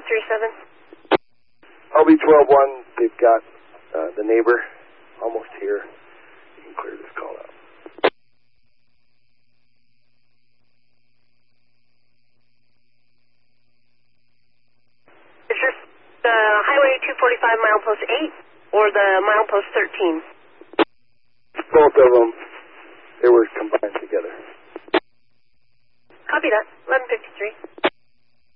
1137. RB 12-1, they've got the neighbor almost here. You can clear this call out. Is this the Highway 245 milepost 8 or the milepost 13? Both of them, they were combined together. Copy that. 1153.